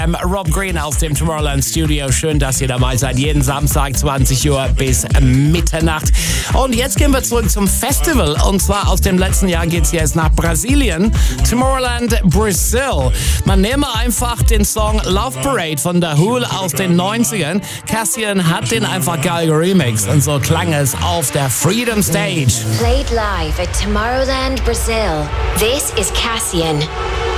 Rob Green aus dem Tomorrowland Studio. Schön, dass ihr dabei seid. Jeden Samstag 20 Uhr bis Mitternacht. Und jetzt gehen wir zurück zum Festival. Und zwar aus dem letzten Jahr geht es jetzt nach Brasilien. Tomorrowland Brazil. Man nehme einfach den Song Love Parade von The Who aus den 90ern. Cassian hat den einfach geil geremixed. Und so klang es auf der Freedom Stage. Played live at Tomorrowland Brazil. This is Cassian.